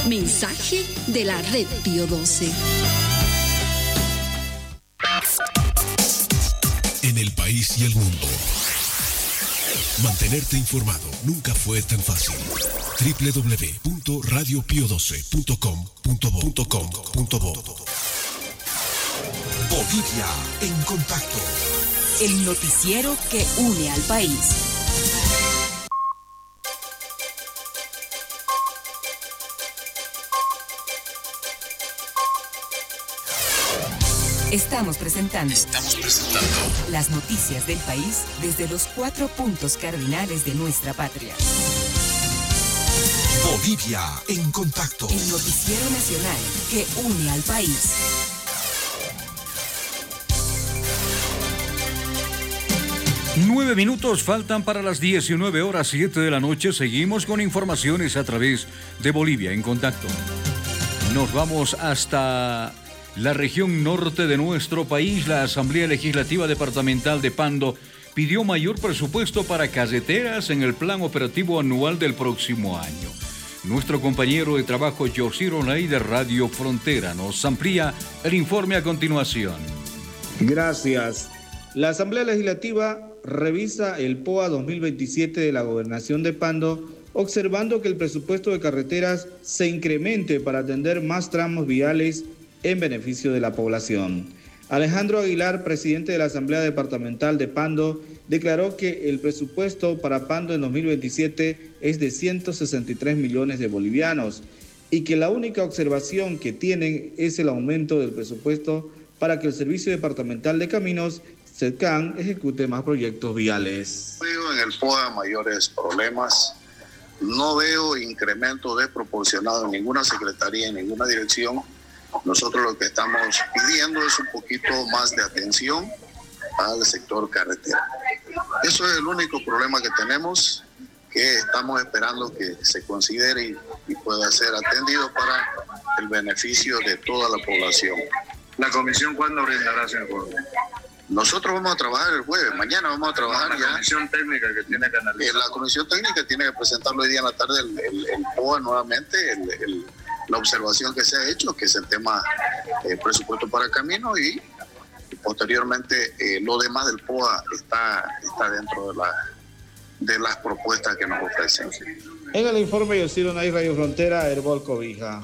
Mensaje de la Red Pío XII. En el país y el mundo, mantenerte informado nunca fue tan fácil. www.radiopio12.com.bo. Bolivia en contacto. El noticiero que une al país. Estamos presentando las noticias del país desde los 4 puntos cardinales de nuestra patria. Bolivia en contacto. El noticiero nacional que une al país. Nueve minutos faltan para las 19:07 de la noche. Seguimos con informaciones a través de Bolivia en contacto. Nos vamos hasta la región norte de nuestro país. La Asamblea Legislativa Departamental de Pando pidió mayor presupuesto para carreteras en el plan operativo anual del próximo año. Nuestro compañero de trabajo Yosiro Nay de Radio Frontera nos amplía el informe a continuación. Gracias. La Asamblea Legislativa revisa el POA 2027 de la Gobernación de Pando, observando que el presupuesto de carreteras se incremente para atender más tramos viales en beneficio de la población. Alejandro Aguilar, presidente de la Asamblea Departamental de Pando, declaró que el presupuesto para Pando en 2027 es de 163 millones de bolivianos y que la única observación que tienen es el aumento del presupuesto para que el Servicio Departamental de Caminos, SEDCAN, ejecute más proyectos viales. Veo en el POA mayores problemas. No veo incremento desproporcionado en ninguna secretaría, en ninguna dirección. Nosotros lo que estamos pidiendo es un poquito más de atención al sector carretera. Eso es el único problema que tenemos, que estamos esperando que se considere y pueda ser atendido para el beneficio de toda la población. ¿La comisión cuándo brindará su informe? Nosotros vamos a trabajar el jueves, mañana vamos a trabajar la comisión técnica que tiene que analizar. La comisión técnica tiene que presentarlo hoy día en la tarde el POA nuevamente, la observación que se ha hecho, que es el tema presupuesto para camino y posteriormente lo demás del POA está dentro de las propuestas que nos ofrecen. En el informe Yosiro Nay, Radio Frontera, Herbol Cobija.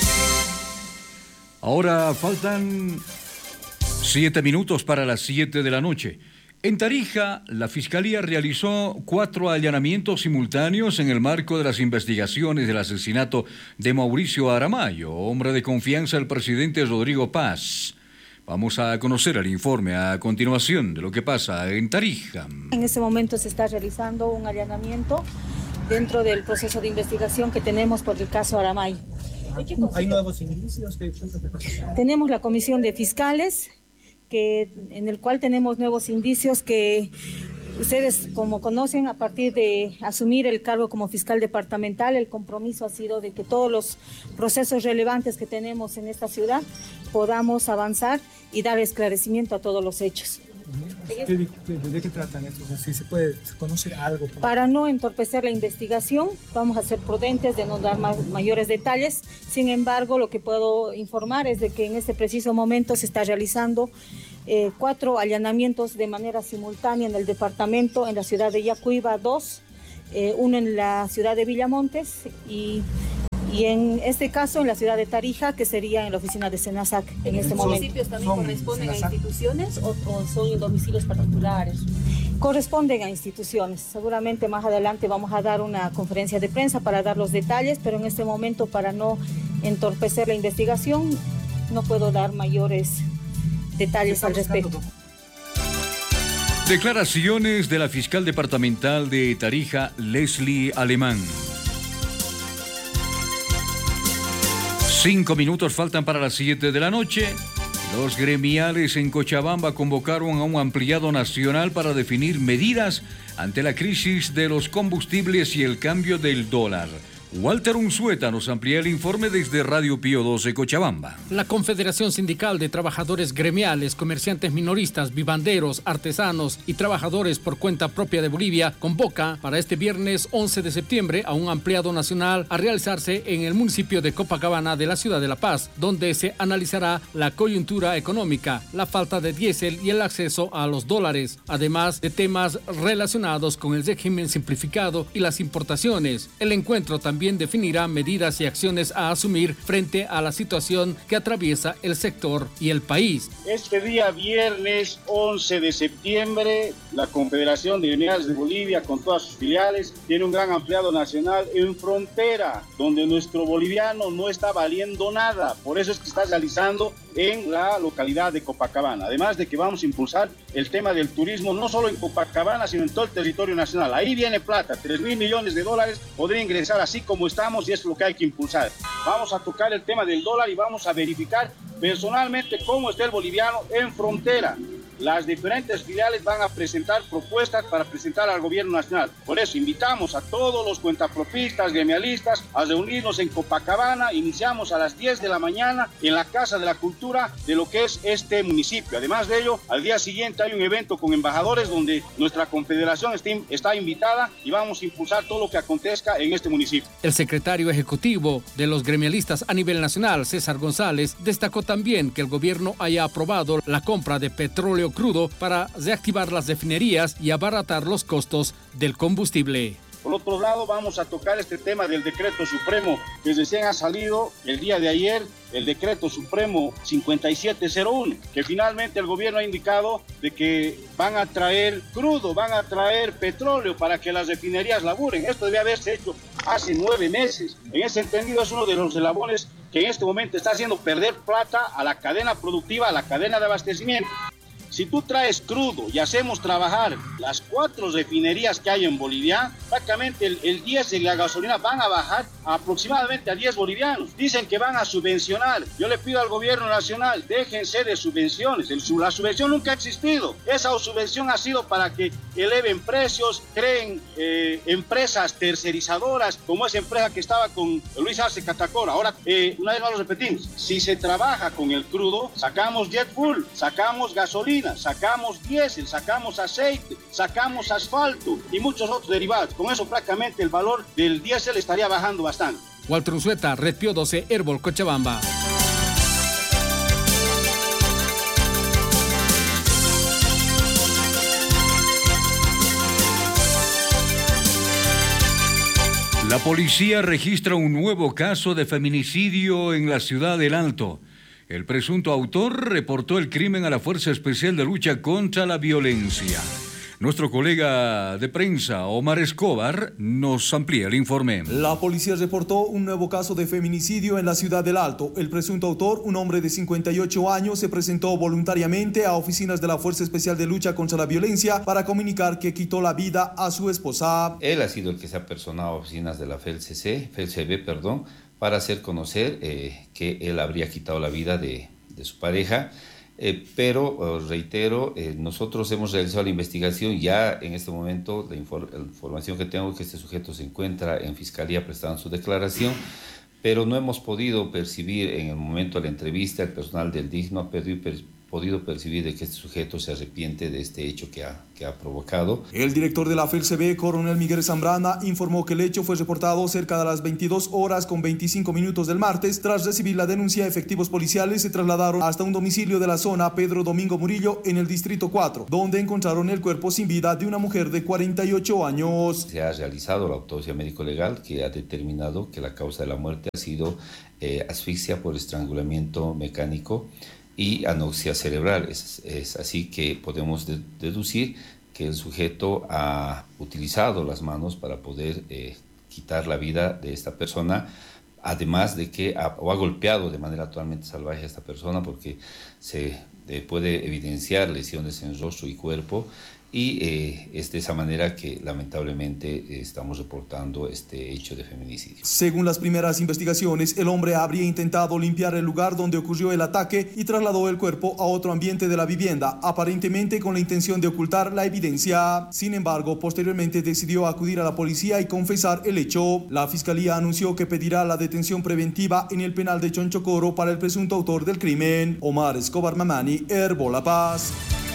Ahora faltan 7 minutos para las 7 de la noche. En Tarija, la Fiscalía realizó 4 allanamientos simultáneos en el marco de las investigaciones del asesinato de Mauricio Aramayo, hombre de confianza del presidente Rodrigo Paz. Vamos a conocer el informe a continuación de lo que pasa en Tarija. En este momento se está realizando un allanamiento dentro del proceso de investigación que tenemos por el caso Aramayo. ¿Hay nuevos indicios? Tenemos la comisión de fiscales, en el cual tenemos nuevos indicios que ustedes, como conocen, a partir de asumir el cargo como fiscal departamental, el compromiso ha sido de que todos los procesos relevantes que tenemos en esta ciudad podamos avanzar y dar esclarecimiento a todos los hechos. ¿De qué tratan estos? Si se puede conocer algo. Para no entorpecer la investigación, vamos a ser prudentes de no dar mayores detalles. Sin embargo, lo que puedo informar es de que en este preciso momento se está realizando 4 allanamientos de manera simultánea en el departamento, en la ciudad de Yacuiba 2, uno en la ciudad de Villamontes y en este caso en la ciudad de Tarija, que sería en la oficina de SENASAC en este momento. ¿Los municipios también corresponden a instituciones o son domicilios particulares? Corresponden a instituciones. Seguramente más adelante vamos a dar una conferencia de prensa para dar los detalles, pero en este momento, para no entorpecer la investigación, no puedo dar mayores detalles al respecto. Declaraciones de la fiscal departamental de Tarija, Leslie Alemán. 5 minutos faltan para las 7 de la noche. Los gremiales en Cochabamba convocaron a un ampliado nacional para definir medidas ante la crisis de los combustibles y el cambio del dólar. Walter Unzueta nos amplía el informe desde Radio Pío 12 Cochabamba. La Confederación Sindical de Trabajadores Gremiales, Comerciantes Minoristas, Vivanderos, Artesanos y Trabajadores por Cuenta Propia de Bolivia convoca para este viernes 11 de septiembre a un ampliado nacional a realizarse en el municipio de Copacabana de la ciudad de La Paz, donde se analizará la coyuntura económica, la falta de diésel y el acceso a los dólares, además de temas relacionados con el régimen simplificado y las importaciones. El encuentro también definirá medidas y acciones a asumir frente a la situación que atraviesa el sector y el país. Este día viernes 11 de septiembre, la Confederación de Gremiales de Bolivia, con todas sus filiales, tiene un gran ampliado nacional en Frontera, donde nuestro boliviano no está valiendo nada. Por eso es que está realizando en la localidad de Copacabana. Además de que vamos a impulsar el tema del turismo, no solo en Copacabana, sino en todo el territorio nacional. Ahí viene plata, 3.000 millones de dólares podría ingresar así como estamos, y es lo que hay que impulsar. Vamos a tocar el tema del dólar y vamos a verificar personalmente cómo está el boliviano en Frontera. Las diferentes filiales van a presentar propuestas para presentar al gobierno nacional. Por eso invitamos a todos los cuentapropistas, gremialistas, a reunirnos en Copacabana. Iniciamos a las 10 de la mañana en la Casa de la Cultura de lo que es este municipio. Además de ello, al día siguiente hay un evento con embajadores donde nuestra confederación está invitada y vamos a impulsar todo lo que acontezca en este municipio. El secretario ejecutivo de los gremialistas a nivel nacional, César González, destacó también que el gobierno haya aprobado la compra de petróleo crudo para reactivar las refinerías y abaratar los costos del combustible. Por otro lado, vamos a tocar este tema del decreto supremo que recién ha salido el día de ayer, el decreto supremo 5701, que finalmente el gobierno ha indicado de que van a traer crudo, van a traer petróleo para que las refinerías laburen. Esto debe haberse hecho hace 9 meses. En ese entendido es uno de los eslabones que en este momento está haciendo perder plata a la cadena productiva, a la cadena de abastecimiento. Si tú traes crudo y hacemos trabajar las 4 refinerías que hay en Bolivia, prácticamente el diésel y la gasolina van a bajar aproximadamente a 10 bolivianos. Dicen que van a subvencionar. Yo le pido al gobierno nacional, déjense de subvenciones. La subvención nunca ha existido. Esa subvención ha sido para que eleven precios, creen empresas tercerizadoras, como esa empresa que estaba con Luis Arce Catacora. Ahora, una vez más lo repetimos, si se trabaja con el crudo, sacamos jet fuel, sacamos gasolina, sacamos diésel, sacamos aceite, sacamos asfalto y muchos otros derivados. Con eso prácticamente el valor del diésel estaría bajando bastante. Walter Unzueta, Red Pío 12, Herbol, Cochabamba. La policía registra un nuevo caso de feminicidio en la ciudad del Alto. El presunto autor reportó el crimen a la Fuerza Especial de Lucha contra la Violencia. Nuestro colega de prensa, Omar Escobar, nos amplía el informe. La policía reportó un nuevo caso de feminicidio en la ciudad del Alto. El presunto autor, un hombre de 58 años, se presentó voluntariamente a oficinas de la Fuerza Especial de Lucha contra la Violencia para comunicar que quitó la vida a su esposa. Él ha sido el que se ha personado a oficinas de la FELCB, para hacer conocer que él habría quitado la vida de su pareja. Pero reitero, nosotros hemos realizado la investigación. Ya en este momento la información que tengo es que este sujeto se encuentra en Fiscalía prestando su declaración, pero no hemos podido percibir en el momento de la entrevista, el personal del DIC no ha podido percibir de que este sujeto se arrepiente de este hecho que ha provocado. El director de la FELCB, coronel Miguel Zambrana, informó que el hecho fue reportado cerca de las 22 horas con 25 minutos del martes. Tras recibir la denuncia, efectivos policiales se trasladaron hasta un domicilio de la zona Pedro Domingo Murillo en el distrito 4, donde encontraron el cuerpo sin vida de una mujer de 48 años. Se ha realizado la autopsia médico-legal que ha determinado que la causa de la muerte ha sido asfixia por estrangulamiento mecánico y anoxia cerebral. Es así que podemos deducir que el sujeto ha utilizado las manos para poder quitar la vida de esta persona, además de que ha golpeado de manera totalmente salvaje a esta persona, porque se puede evidenciar lesiones en rostro y cuerpo, y es de esa manera que lamentablemente estamos reportando este hecho de feminicidio. Según las primeras investigaciones, el hombre habría intentado limpiar el lugar donde ocurrió el ataque y trasladó el cuerpo a otro ambiente de la vivienda, aparentemente con la intención de ocultar la evidencia. Sin embargo, posteriormente decidió acudir a la policía y confesar el hecho. La fiscalía anunció que pedirá la detención preventiva en el penal de Chonchocoro para el presunto autor del crimen. Omar Escobar Mamani, Herbo La Paz.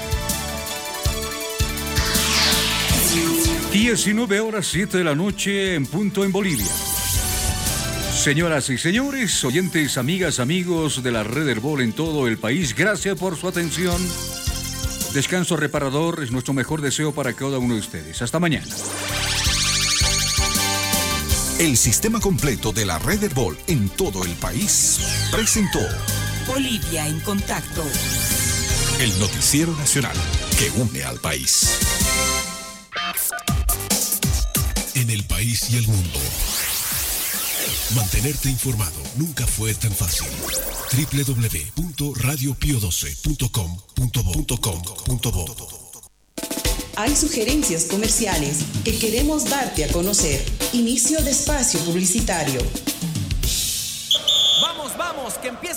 19:07 de la noche en punto en Bolivia. Señoras y señores, oyentes, amigas, amigos de la Red Herbol en todo el país, gracias por su atención. Descanso reparador es nuestro mejor deseo para cada uno de ustedes. Hasta mañana. El sistema completo de la Red Herbol en todo el país presentó Bolivia en Contacto. El noticiero nacional que une al país. En el país y el mundo. Mantenerte informado nunca fue tan fácil. www.radiopio12.com.bo. Hay sugerencias comerciales que queremos darte a conocer. Inicio de espacio publicitario. Vamos, que empieza.